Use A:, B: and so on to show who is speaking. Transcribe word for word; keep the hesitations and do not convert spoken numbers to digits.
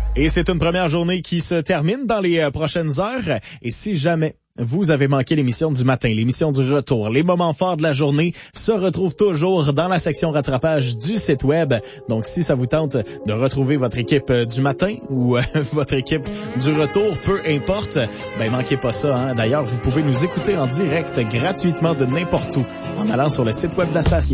A: Et c'est une première journée qui se termine dans les euh, prochaines heures. Et si jamais vous avez manqué l'émission du matin, l'émission du retour, les moments forts de la journée se retrouvent toujours dans la section rattrapage du site web. Donc, si ça vous tente de retrouver votre équipe du matin ou euh, votre équipe du retour, peu importe, ben manquez pas ça. Hein? D'ailleurs, vous pouvez nous écouter en direct gratuitement de n'importe où en allant sur le site web de la station.